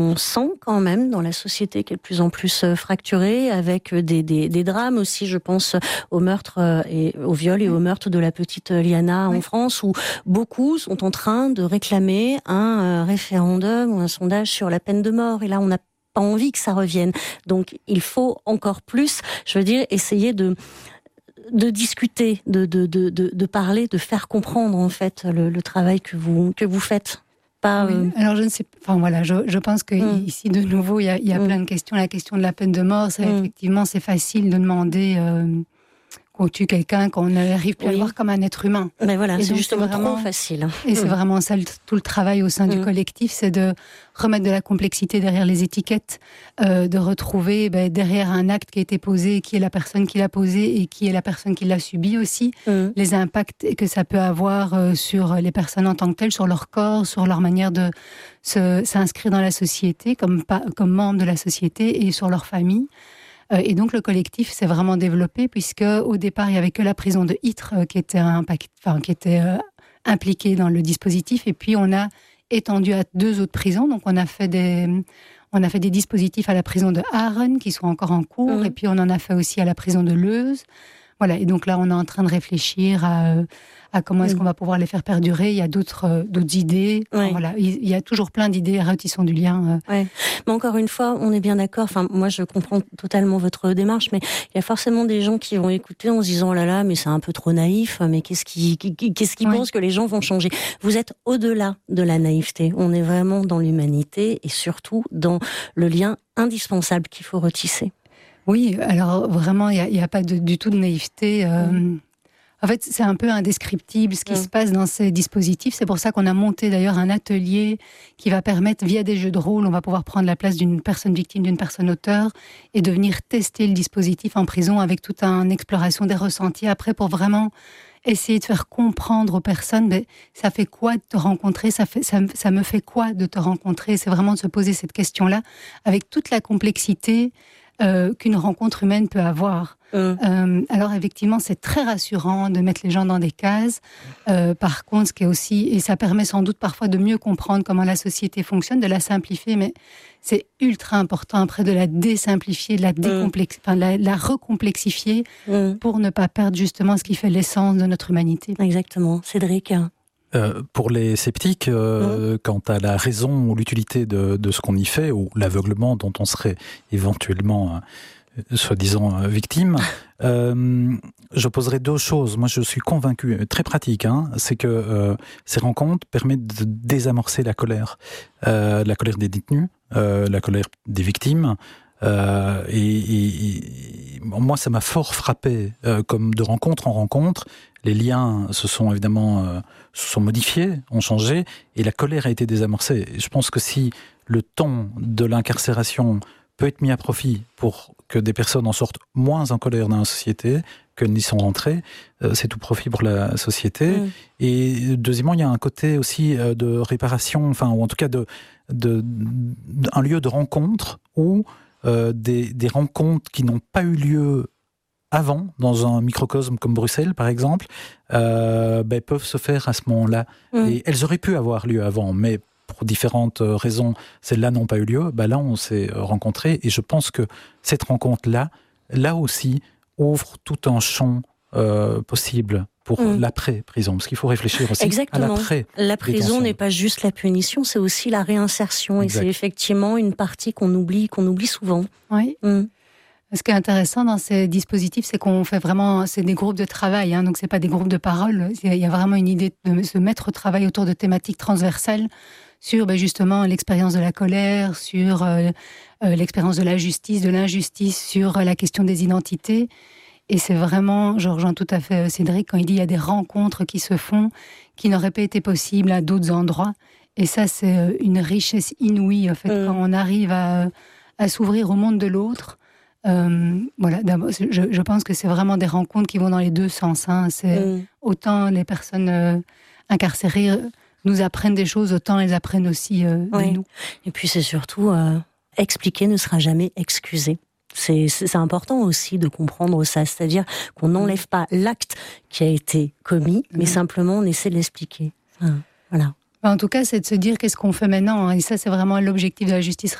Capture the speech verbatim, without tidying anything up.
On sent quand même dans la société qui est de plus en plus fracturée, avec des, des, des drames aussi, je pense au meurtre et au viol et au meurtre de la petite Liana en oui. France, où beaucoup sont en train de réclamer un référendum ou un sondage sur la peine de mort. Et là, on n'a pas envie que ça revienne. Donc, il faut encore plus, je veux dire, essayer de de discuter, de, de, de, de, de parler, de faire comprendre en fait le, le travail que vous, que vous faites. Pas, oui, euh... alors je ne sais, enfin voilà, je, je pense que mm. ici de nouveau il y a, il y a mm. plein de questions. La question de la peine de mort, c'est mm. effectivement c'est facile de demander euh, qu'on tue quelqu'un, qu'on n'arrive plus oui. à le voir comme un être humain. Mais voilà, et c'est donc, justement c'est vraiment, trop facile. Et mm. c'est mm. vraiment ça le, tout le travail au sein mm. du collectif, c'est de remettre de la complexité derrière les étiquettes, euh, de retrouver ben, derrière un acte qui a été posé, qui est la personne qui l'a posé et qui est la personne qui l'a subi aussi, mm. les impacts que ça peut avoir euh, sur les personnes en tant que telles, sur leur corps, sur leur manière de se, s'inscrire dans la société, comme, comme membres de la société et sur leur famille. Euh, et donc le collectif s'est vraiment développé, puisque au départ il y avait que la prison de Ytre euh, qui était, impact, enfin, qui était euh, impliquée dans le dispositif, et puis on a étendu à deux autres prisons. Donc on a fait des, on a fait des dispositifs à la prison de Haren qui sont encore en cours, mmh. et puis on en a fait aussi à la prison de Leuze. Voilà, et donc là on est en train de réfléchir à, à comment est-ce mmh. qu'on va pouvoir les faire perdurer. Il y a d'autres, euh, d'autres idées. Enfin, ouais. voilà, il, il y a toujours plein d'idées, retissons du lien. Euh. Ouais. Mais encore une fois, on est bien d'accord. Enfin, moi je comprends totalement votre démarche, mais il y a forcément des gens qui vont écouter en se disant oh là là, mais c'est un peu trop naïf. Mais qu'est-ce qui, qu'est-ce qui ouais. pense que les gens vont changer? Vous êtes au-delà de la naïveté. On est vraiment dans l'humanité et surtout dans le lien indispensable qu'il faut retisser. Oui, alors vraiment, il n'y a, a pas de, du tout de naïveté. Euh, mmh. En fait, c'est un peu indescriptible ce qui mmh. se passe dans ces dispositifs. C'est pour ça qu'on a monté d'ailleurs un atelier qui va permettre, via des jeux de rôle, on va pouvoir prendre la place d'une personne victime, d'une personne auteur, et de venir tester le dispositif en prison avec toute une exploration des ressentis après, pour vraiment essayer de faire comprendre aux personnes, ben, ça fait quoi de te rencontrer, ça, fait, ça, ça me fait quoi de te rencontrer. C'est vraiment de se poser cette question-là avec toute la complexité Euh, qu'une rencontre humaine peut avoir. Mmh. Euh, alors effectivement, c'est très rassurant de mettre les gens dans des cases. Euh, par contre, ce qui est aussi, et ça permet sans doute parfois de mieux comprendre comment la société fonctionne, de la simplifier, mais c'est ultra important après de la désimplifier, de la, décomplex... mmh. enfin, la, la recomplexifier mmh. pour ne pas perdre justement ce qui fait l'essence de notre humanité. Exactement. Cédric ? Euh, pour les sceptiques, euh, mmh. quant à la raison ou l'utilité de, de ce qu'on y fait, ou l'aveuglement dont on serait éventuellement, euh, soi-disant, euh, victime, euh, je poserai deux choses. Moi, je suis convaincu, très pratique, hein, c'est que euh, ces rencontres permettent de désamorcer la colère. Euh, la colère des détenus, euh, la colère des victimes. Euh, et, et, et moi, ça m'a fort frappé, euh, comme de rencontre en rencontre. Les liens se sont évidemment euh, se sont modifiés, ont changé, et la colère a été désamorcée. Et je pense que si le temps de l'incarcération peut être mis à profit pour que des personnes en sortent moins en colère dans la société qu'elles n'y sont rentrées, euh, c'est tout profit pour la société. Mmh. Et deuxièmement, il y a un côté aussi euh, de réparation, enfin, ou en tout cas de, de, de un lieu de rencontre où euh, des, des rencontres qui n'ont pas eu lieu avant, dans un microcosme comme Bruxelles, par exemple, euh, ben, peuvent se faire à ce moment-là. Mmh. Et elles auraient pu avoir lieu avant, mais pour différentes raisons, celles-là n'ont pas eu lieu. Ben là, on s'est rencontrés, et je pense que cette rencontre-là, là aussi, ouvre tout un champ euh, possible pour mmh. l'après-prison, parce qu'il faut réfléchir aussi Exactement. à l'après. La prison n'est pas juste la punition, c'est aussi la réinsertion, exact. Et c'est effectivement une partie qu'on oublie, qu'on oublie souvent. Oui. Mmh. Ce qui est intéressant dans ces dispositifs, c'est qu'on fait vraiment, c'est des groupes de travail, hein, donc c'est pas des groupes de parole. Il y a vraiment une idée de se mettre au travail autour de thématiques transversales sur ben, justement l'expérience de la colère, sur euh, euh, l'expérience de la justice, de l'injustice, sur euh, la question des identités. Et c'est vraiment, je rejoins tout à fait Cédric quand il dit il y a des rencontres qui se font qui n'auraient pas été possibles à d'autres endroits. Et ça, c'est une richesse inouïe en fait, mmh. quand on arrive à, à s'ouvrir au monde de l'autre. Euh, voilà, je, je pense que c'est vraiment des rencontres qui vont dans les deux sens. Hein. C'est mmh. autant les personnes euh, incarcérées nous apprennent des choses, autant elles apprennent aussi euh, oui. de nous. Et puis c'est surtout euh, expliquer ne sera jamais excusé. C'est, c'est, c'est important aussi de comprendre ça, c'est-à-dire qu'on n'enlève pas l'acte qui a été commis, mmh. mais simplement on essaie de l'expliquer. Enfin, voilà. En tout cas, c'est de se dire qu'est-ce qu'on fait maintenant. Et ça, c'est vraiment l'objectif de la justice